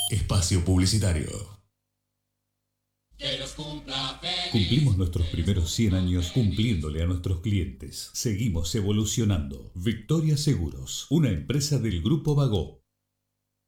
Espacio publicitario. Que los cumpla feliz. Cumplimos nuestros primeros 100 años cumpliéndole a nuestros clientes. Seguimos evolucionando. Victoria Seguros, una empresa del Grupo Bagó.